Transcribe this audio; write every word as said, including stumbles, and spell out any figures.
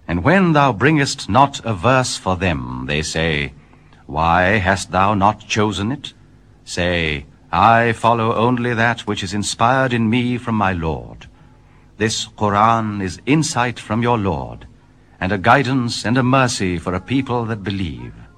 And when thou bringest not a verse for them, they say, Why hast thou not chosen it? Say, I follow only that which is inspired in me from my Lord. This Quran is insight from your Lord, and a guidance and a mercy for a people that believe.